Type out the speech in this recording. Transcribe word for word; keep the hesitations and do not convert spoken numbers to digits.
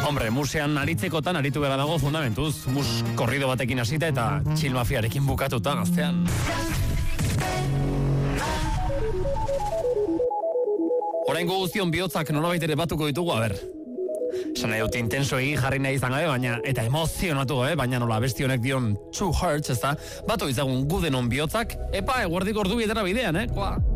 Hombre, musean aritzekotan aritu bera dago fundamentuz. Mus korrido batekin hasita eta chill mafiarekin bukatuta gaztean. Oraingo guztion bihotzak nolabait ere batuko ditugu, a ber. Esan nahi dut intenso egi jarri nahi izan gabe, baina eta emozionatu, eh? Baina nola besti honek dion Two Hearts, ez da? Batu izagun gudenon bihotzak, epa, eguerdik ordu bietera bidean, eh? Koa.